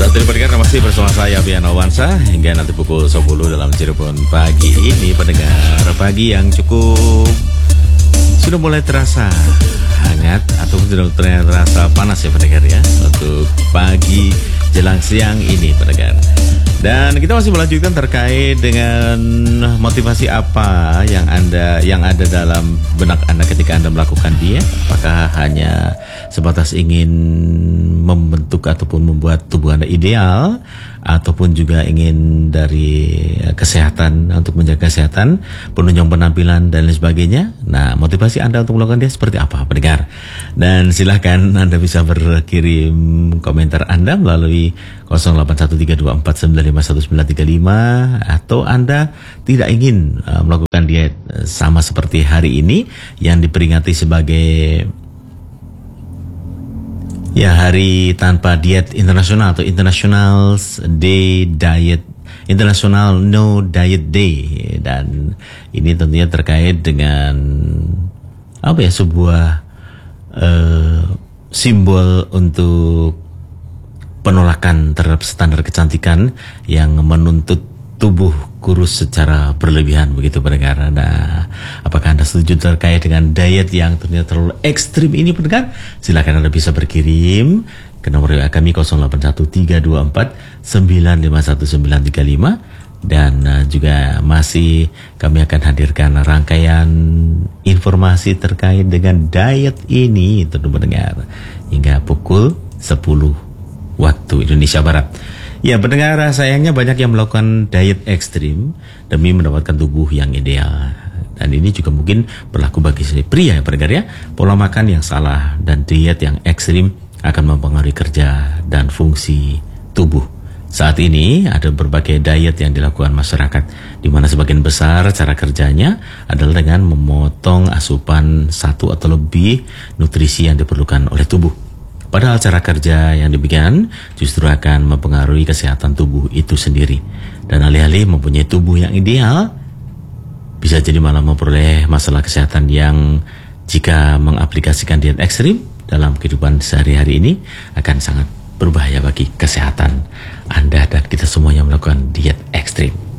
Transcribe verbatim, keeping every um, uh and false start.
Saat ini pendengar masih bersama saya Bian Awansa hingga nanti pukul sepuluh dalam Cirebon pagi ini. Pendengar pagi yang cukup sudah mulai terasa hangat ataupun sudah terasa panas ya pendengar ya, untuk pagi jelang siang ini pendengar. Dan kita masih melanjutkan terkait dengan motivasi apa yang anda yang ada dalam benak anda ketika anda melakukan diet. Apakah hanya sebatas ingin membentuk ataupun membuat tubuh anda ideal, ataupun juga ingin dari kesehatan, untuk menjaga kesehatan, penunjang penampilan dan lain sebagainya. Nah, motivasi anda untuk melakukan diet seperti apa pendengar? Dan silahkan anda bisa berkirim komentar anda melalui nol delapan satu tiga dua empat sembilan lima satu sembilan tiga lima, atau anda tidak ingin uh, melakukan diet uh, sama seperti hari ini yang diperingati sebagai ya hari tanpa diet internasional atau International Day Diet, International No Diet Day. Dan ini tentunya terkait dengan apa ya, sebuah uh, simbol untuk penolakan terhadap standar kecantikan yang menuntut tubuh kurus secara berlebihan, begitu pendengar. Nah, apakah anda setuju terkait dengan diet yang ternyata terlalu ekstrim ini pendengar? Silakan anda bisa berkirim ke nomor W A kami nol delapan satu tiga dua empat sembilan lima satu sembilan tiga lima. Dan uh, juga masih kami akan hadirkan rangkaian informasi terkait dengan diet ini tentu pendengar hingga pukul sepuluh waktu Indonesia Barat. Ya pendengar, sayangnya banyak yang melakukan diet ekstrim demi mendapatkan tubuh yang ideal. Dan ini juga mungkin berlaku bagi pria ya pendengar ya. Pola makan yang salah dan diet yang ekstrim akan mempengaruhi kerja dan fungsi tubuh. Saat ini ada berbagai diet yang dilakukan masyarakat, di mana sebagian besar cara kerjanya adalah dengan memotong asupan satu atau lebih nutrisi yang diperlukan oleh tubuh. Padahal cara kerja yang demikian justru akan mempengaruhi kesehatan tubuh itu sendiri. Dan alih-alih mempunyai tubuh yang ideal, bisa jadi malah memperoleh masalah kesehatan yang jika mengaplikasikan diet ekstrim dalam kehidupan sehari-hari ini akan sangat berbahaya bagi kesehatan anda dan kita semua yang melakukan diet ekstrim.